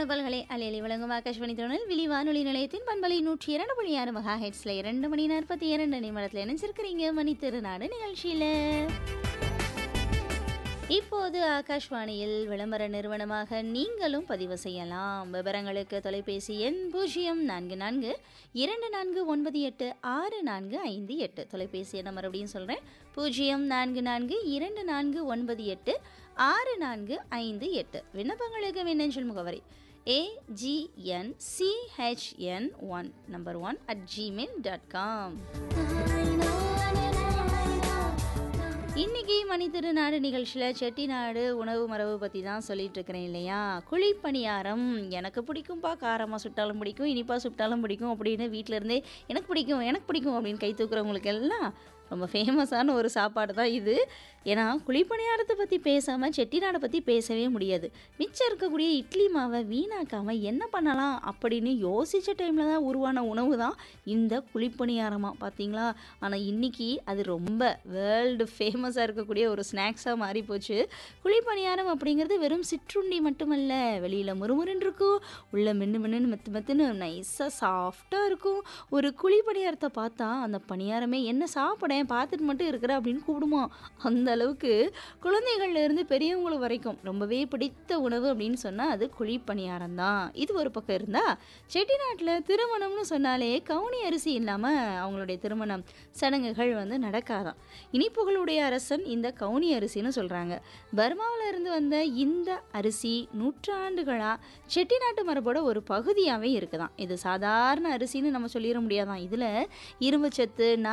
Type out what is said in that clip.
தகவல்களை அலையலி வழங்கும் ஆகாஷ்வாணி திருநெல்வேலி வானொலி நிலையத்தின் பண்பலை 102.6 மெகா ஹெட்ஸ்ல 2 மணி 42 நிமிடத்தில் இணைஞ்சிருக்கிறீங்க மணி திருநாடு நிகழ்ச்சியில. இப்போது ஆகாஷ்வாணியில் விளம்பர நிறுவனமாக நீங்களும் பதிவு செய்யலாம். விவரங்களுக்கு தொலைபேசி எண் 0442498645 தொலைபேசி எண்ணை மறுபடியும் சொல்கிறேன், 0442498645. விண்ணப்பங்களுக்கு மின்னஞ்சல் முகவரி AGNCHN1 நம்பர் 1@gmail.com. இன்னைக்கு மணி திருநாடு நிகழ்ச்சியில் செட்டிநாடு உணவு மரபு பற்றி தான் சொல்லிட்டு இருக்கிறேன் இல்லையா. குழிப்பணியாரம் எனக்கு பிடிக்கும்பா, காரமாக சுட்டாலும் பிடிக்கும், இனிப்பாக சுட்டாலும் பிடிக்கும் அப்படின்னு வீட்டில் இருந்தே எனக்கு பிடிக்கும் எனக்கு பிடிக்கும் அப்படின்னு கை தூக்குறவங்களுக்கு எல்லாம் ரொம்ப ஃபேமஸான ஒரு சாப்பாடு தான் இது. ஏன்னா குழிப்பணியாரத்தை பற்றி பேசாமல் செட்டிநாடை பற்றி பேசவே முடியாது. மிச்சம் இருக்கக்கூடிய இட்லி மாவை வீணாக்காமல் என்ன பண்ணலாம் அப்படின்னு யோசித்த டைமில் தான் உருவான உணவு தான் இந்த குழிப்பணியாரமாக பார்த்தீங்களா. ஆனால் இன்றைக்கி அது ரொம்ப வேர்ல்டு ஃபேமஸாக இருக்கக்கூடிய ஒரு ஸ்நாக்ஸாக மாறி போச்சு. குழிப்பணியாரம் அப்படிங்கிறது வெறும் சிற்றுண்டி மட்டுமல்ல, வெளியில் முறுமுறுன்னு இருக்கும், உள்ள மென்னு மென்னு மெத்துன்னு நைஸாக சாஃப்டாக இருக்கும். ஒரு குழிப்பணியாரத்தை பார்த்தா அந்த பணியாரமே என்ன சாப்பிட பார்த்துட்டு மட்டும் இருக்கிற அப்படின்னு கூப்பிடுமா. அந்த அளவுக்கு குழந்தைகள்லேருந்து பெரியவங்களும் வரைக்கும் ரொம்பவே பிடித்த உணவு அப்படின்னு சொன்னால் அது குழிப்பணியாரம் தான். இது ஒரு பக்கம் இருந்தால், செட்டிநாட்டில் திருமணம்னு சொன்னாலே கவுனி அரிசி இல்லாமல் அவங்களுடைய திருமணம் சடங்குகள் நடக்காதான். இனிப்புகளுடைய அரசன் இந்த கவுனி அரிசின்னு சொல்கிறாங்க. பர்மாவில் இருந்து வந்த இந்த அரிசி நூற்றாண்டுகளாக செட்டிநாட்டு மரபோட ஒரு பகுதியாகவே இருக்குதான். இது சாதாரண அரிசின்னு நம்ம சொல்லிட முடியாதான். இதில் இரும்புச்சத்து,